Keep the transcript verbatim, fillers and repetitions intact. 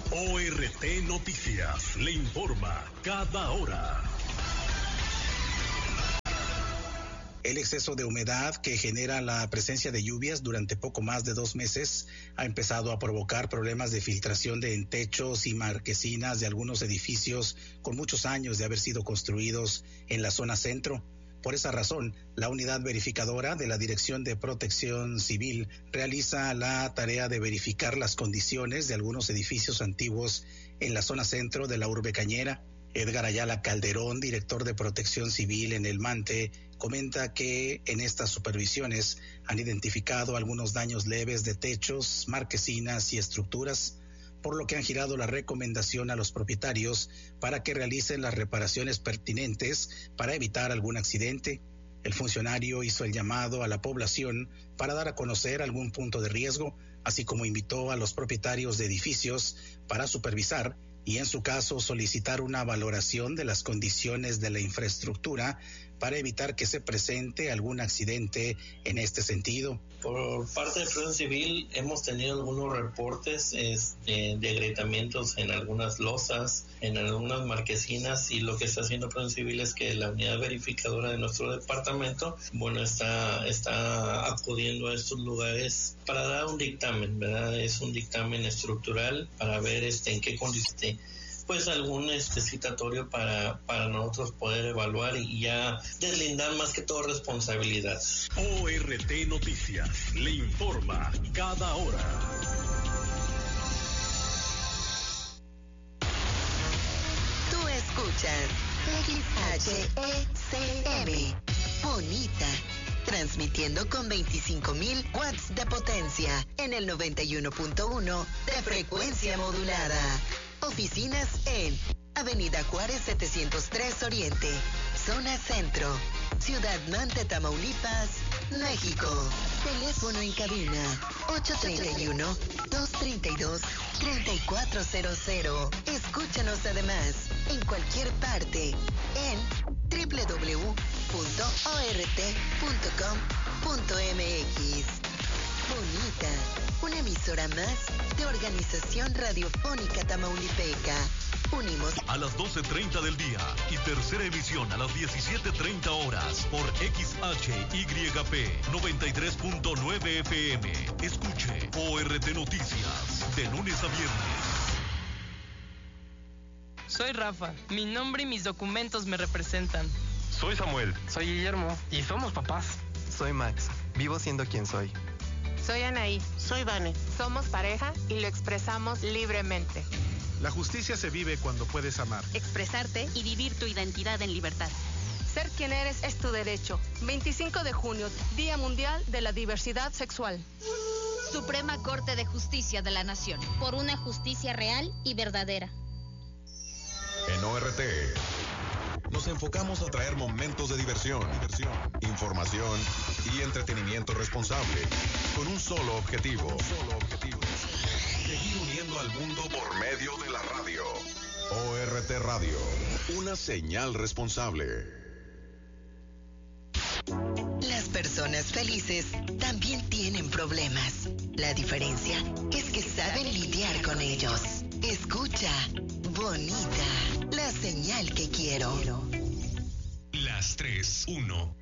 O R T Noticias le informa cada hora. El exceso de humedad que genera la presencia de lluvias durante poco más de dos meses ha empezado a provocar problemas de filtración de en techos y marquesinas de algunos edificios con muchos años de haber sido construidos en la zona centro. Por esa razón, la unidad verificadora de la Dirección de Protección Civil realiza la tarea de verificar las condiciones de algunos edificios antiguos en la zona centro de la urbe cañera. Edgar Ayala Calderón, director de Protección Civil en el Mante, comenta que en estas supervisiones han identificado algunos daños leves de techos, marquesinas y estructuras, por lo que han girado la recomendación a los propietarios para que realicen las reparaciones pertinentes para evitar algún accidente. El funcionario hizo el llamado a la población para dar a conocer algún punto de riesgo, así como invitó a los propietarios de edificios para supervisar y en su caso solicitar una valoración de las condiciones de la infraestructura para evitar que se presente algún accidente en este sentido. Por parte de Protección Civil hemos tenido algunos reportes este, de agrietamientos en algunas losas, en algunas marquesinas, y lo que está haciendo Protección Civil es que la unidad verificadora de nuestro departamento, bueno, está, está acudiendo a estos lugares para dar un dictamen, ¿verdad? Es un dictamen estructural para ver este, en qué consiste, pues algún este citatorio para, para nosotros poder evaluar y ya deslindar más que todo responsabilidades. O R T Noticias le informa cada hora. Tú escuchas X H E C M, Bonita, transmitiendo con veinticinco mil watts de potencia en el noventa y uno punto uno de frecuencia modulada. Oficinas en Avenida Juárez setecientos tres Oriente, Zona Centro, Ciudad Mante, Tamaulipas, México. Teléfono en cabina ocho tres uno, dos tres dos, tres cuatro cero cero. Escúchanos además en cualquier parte en doble u doble u doble u punto o r t punto com punto m x. Bonita, una emisora más de Organización Radiofónica Tamaulipeca. Unimos a las doce treinta del día y tercera emisión a las diecisiete treinta horas por X H Y P noventa y tres punto nueve F M. Escuche O R T Noticias de lunes a viernes. Soy Rafa, mi nombre y mis documentos me representan. Soy Samuel. Soy Guillermo y somos papás. Soy Max, vivo siendo quien soy. Soy Anaí. Soy Vane. Somos pareja y lo expresamos libremente. La justicia se vive cuando puedes amar, expresarte y vivir tu identidad en libertad. Ser quien eres es tu derecho. veinticinco de junio, Día Mundial de la Diversidad Sexual. Suprema Corte de Justicia de la Nación. Por una justicia real y verdadera. En O R T nos enfocamos a traer momentos de diversión, diversión, información y entretenimiento responsable, con un solo objetivo, un solo objetivo, seguir uniendo al mundo por medio de la radio. O R T Radio, una señal responsable. Las personas felices también tienen problemas. La diferencia es que saben lidiar con ellos. Escucha, Bonita, la señal que quiero. Las tres, uno.